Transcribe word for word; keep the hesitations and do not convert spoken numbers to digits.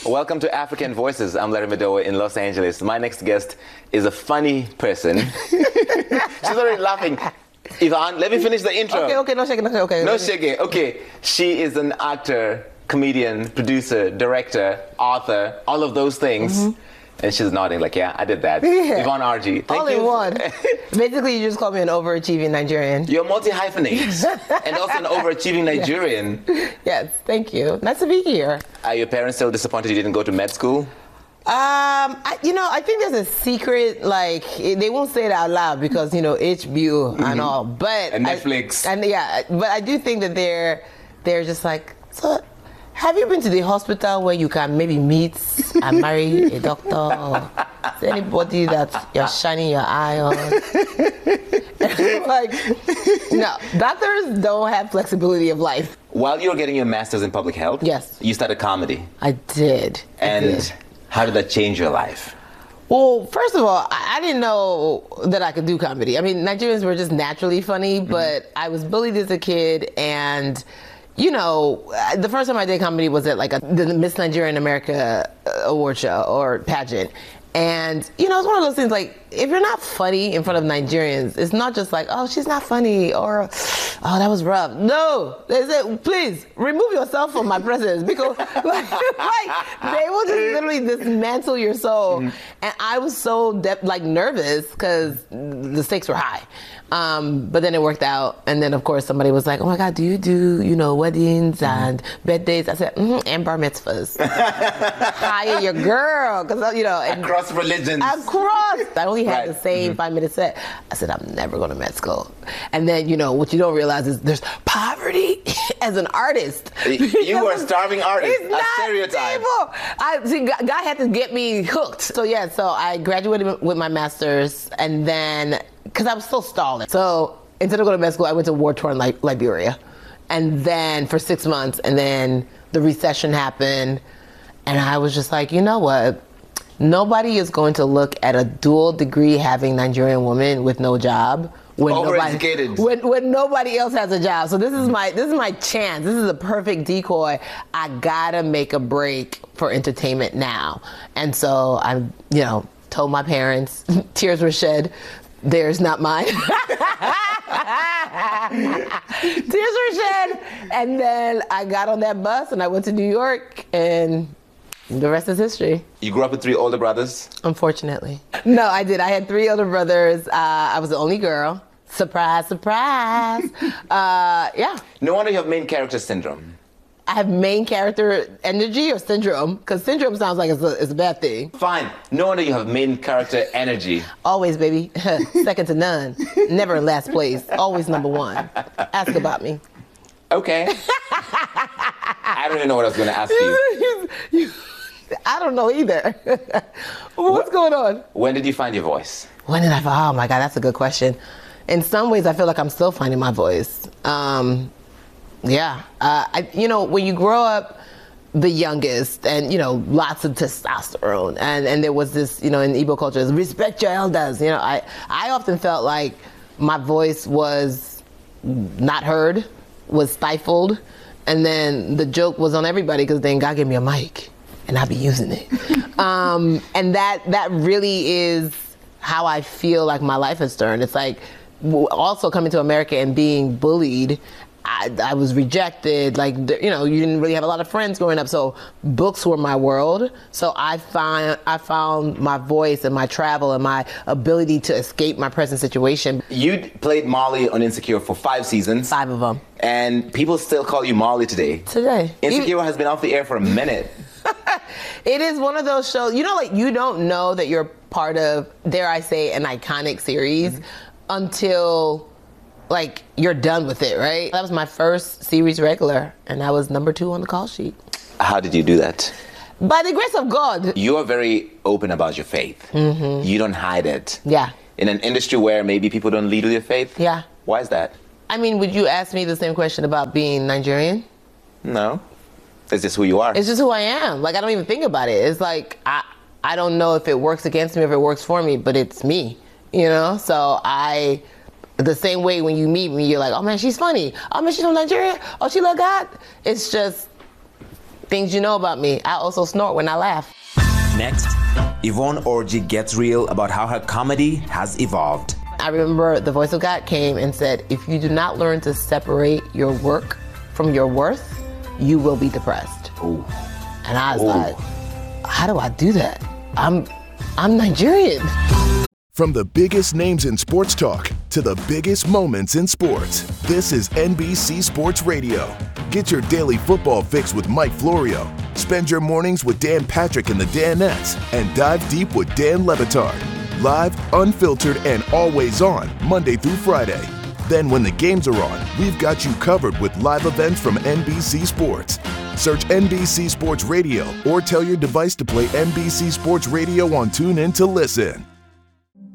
Welcome to African Voices. I'm Larry Madowo in Los Angeles. My next guest is a funny person. She's already laughing. Yvonne, let me finish the intro. Okay, okay, no shaking, no shaking. Okay, no shaking. Okay, she is an actor, comedian, producer, director, author, all of those things. Mm-hmm. And she's nodding like, yeah, I did that. Yeah. Yvonne R G. Thank all you. in one. Basically, you just call me an overachieving Nigerian. You're multi-hyphenate and also an overachieving Nigerian. Yes. yes, thank you. Nice to be here. Are your parents still disappointed you didn't go to med school? Um, I, you know, I think there's a secret, like, they won't say it out loud because, you know, H B O mm-hmm. and all, but... And Netflix. I, and yeah, but I do think that they're, they're just like, so... Have you been to the hospital where you can maybe meet and marry a doctor or anybody that you're shining your eye on? Like, no, doctors don't have flexibility of life. While you were getting your master's in public health, yes, you started comedy. I did. And I did. How did that change your life? Well, first of all, I didn't know that I could do comedy. I mean, Nigerians were just naturally funny, mm-hmm. but I was bullied as a kid, and you know, the first time I did comedy was at like a, the Miss Nigerian America award show or pageant. And, you know, it's one of those things like, if you're not funny in front of Nigerians, it's not just like, oh, she's not funny or, oh, that was rough. No, they said, please remove yourself from my presence because like, like they will just literally dismantle your soul. Mm-hmm. And I was so de- like nervous because the stakes were high. Um, but then it worked out. And then, of course, somebody was like, oh, my God, do you do, you know, weddings mm-hmm. and birthdays? I said, mm-hmm, and bar mitzvahs. Hire your girl. Because, you know. And across religions. Across. I only had right. the same mm-hmm. five-minute set. I said, I'm never going to med school. And then, you know, what you don't realize is there's poverty as an artist. You were a starving artist. It's a not stereotype. Stable. I, see, God had to get me hooked. So, yeah, so I graduated with my master's and then... because I was still stalling. So instead of going to med school, I went to war-torn Li- Liberia. And then for six months, and then the recession happened. And I was just like, you know what? Nobody is going to look at a dual degree having Nigerian woman with no job when nobody, when, when nobody else has a job. So this is my this is my chance. This is a perfect decoy. I gotta make a break for entertainment now. And so I, you know, told my parents, tears were shed. Theirs, not mine. Tears were shed. And then I got on that bus and I went to New York and the rest is history. You grew up with three older brothers? Unfortunately. No, I did. I had three older brothers. Uh, I was the only girl. Surprise, surprise. uh, yeah. No wonder you have main character syndrome. I have main character energy or syndrome? Because syndrome sounds like it's a, it's a bad thing. Fine. No wonder you have main character energy. Always, baby. Second to none. Never in last place. Always number one. Ask about me. Okay. I don't even know what I was going to ask you. you I don't know either. What's what, going on? When did you find your voice? When did I find? Oh my God, that's a good question. In some ways, I feel like I'm still finding my voice. Um, Yeah, uh, I, you know, when you grow up the youngest and, you know, lots of testosterone and, and there was this, you know, in Igbo culture, respect your elders. You know, I, I often felt like my voice was not heard, was stifled. And then the joke was on everybody because then God gave me a mic and I'd be using it. um, and that, that really is how I feel like my life has turned. It's like also coming to America and being bullied. I, I was rejected, like, you know, you didn't really have a lot of friends growing up, so books were my world. So I find I found my voice and my travel and my ability to escape my present situation. You played Molly on Insecure for five seasons. Five of them. And people still call you Molly today. Today. Insecure has been off the air for a minute. It is one of those shows, you know, like, you don't know that you're part of, dare I say, an iconic series mm-hmm. until... like, you're done with it, right? That was my first series regular, and I was number two on the call sheet. How did you do that? By the grace of God. You are very open about your faith. Mm-hmm. You don't hide it. Yeah. In an industry where maybe people don't lead with your faith? Yeah. Why is that? I mean, would you ask me the same question about being Nigerian? No. It's just who you are. It's just who I am. Like, I don't even think about it. It's like, I, I don't know if it works against me or if it works for me, but it's me, you know? So I... the same way when you meet me, you're like, oh man, she's funny. Oh man, she's from Nigeria. Oh, she love God. It's just things you know about me. I also snort when I laugh. Next, Yvonne Orji gets real about how her comedy has evolved. I remember the voice of God came and said, if you do not learn to separate your work from your worth, you will be depressed. Ooh. And I was Ooh. like, how do I do that? I'm, I'm Nigerian. From the biggest names in sports talk to the biggest moments in sports, this is N B C Sports Radio. Get your daily football fix with Mike Florio. Spend your mornings with Dan Patrick and the Danettes, and dive deep with Dan Levitard. Live, unfiltered, and always on, Monday through Friday. Then when the games are on, we've got you covered with live events from N B C Sports. Search N B C Sports Radio or tell your device to play N B C Sports Radio on TuneIn to listen.